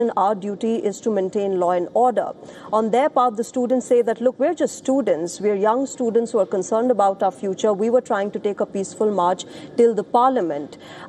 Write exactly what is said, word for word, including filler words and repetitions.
our duty is to maintain law and order. On their part, the students say that, look, we're just students. We're young students who are concerned about our future. We were trying to take a peaceful march till the parliament.